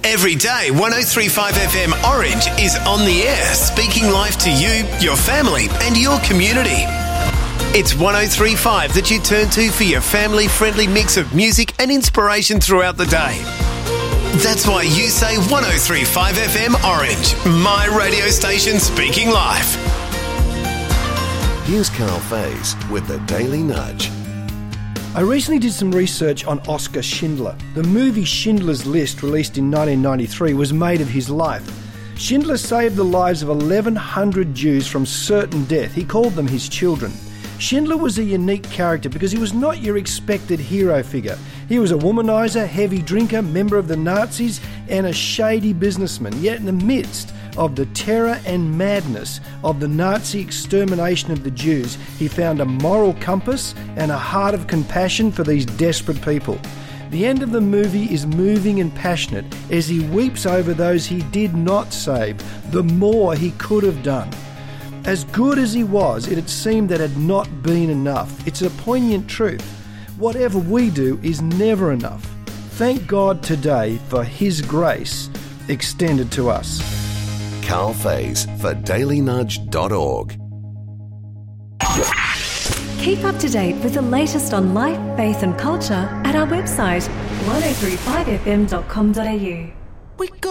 Every day, 103.5 FM Orange is on the air, speaking life to you, your family and your community. It's 103.5 that you turn to for your family-friendly mix of music and inspiration throughout the day. That's why you say 103.5 FM Orange, my radio station speaking life. Here's Carl Faze with the Daily Nudge. I recently did some research on Oskar Schindler. The movie Schindler's List, released in 1993, was made of his life. Schindler saved the lives of 1,100 Jews from certain death. He called them his children. Schindler was a unique character because he was not your expected hero figure. He was a womanizer, heavy drinker, member of the Nazis, and a shady businessman. Yet in the midst of the terror and madness of the Nazi extermination of the Jews, he found a moral compass and a heart of compassion for these desperate people. The end of the movie is moving and passionate as he weeps over those he did not save, the more he could have done. As good as he was, it had seemed that had not been enough. It's a poignant truth. Whatever we do is never enough. Thank God today for His grace extended to us. Carl Faze for dailynudge.org. Keep up to date with the latest on life, faith and culture at our website 1035fm.com.au.